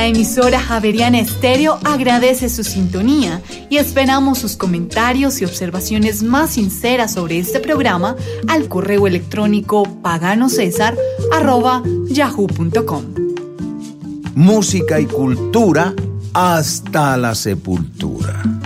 La emisora Javeriana Estéreo agradece su sintonía y esperamos sus comentarios y observaciones más sinceras sobre este programa al correo electrónico paganocesar@yahoo.com. Música y cultura hasta la sepultura.